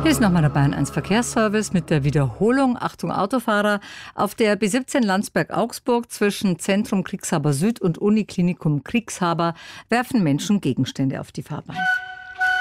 Hier ist nochmal der Bayern 1 Verkehrsservice mit der Wiederholung. Achtung Autofahrer, auf der B17 Landsberg-Augsburg zwischen Zentrum Kriegshaber Süd und Uniklinikum Kriegshaber werfen Menschen Gegenstände auf die Fahrbahn.